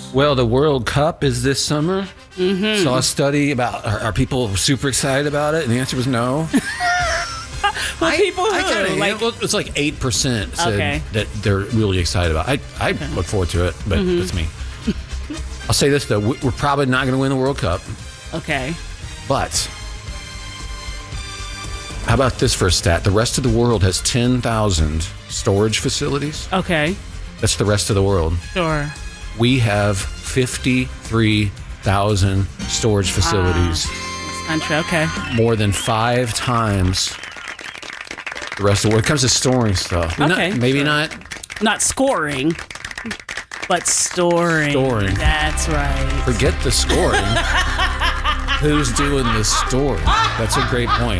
Well, the World Cup is this summer. Mm-hmm. Saw a study about are people super excited about it, and the answer was no. Well, people who? It's like 8% said Okay. that they're really excited about it. I look forward to it, but that's me. I'll say this, though. We're probably not going to win the World Cup. Okay. But how about this for a stat? The rest of the world has 10,000 storage facilities. Okay. That's the rest of the world. Sure. We have 53,000 storage facilities. This country. Okay. More than 5 times the rest of the world. When it comes to storing stuff. Okay, Maybe sure. not. Not scoring, but storing. Storing. That's right. Forget the scoring. Who's doing the storing? That's a great point.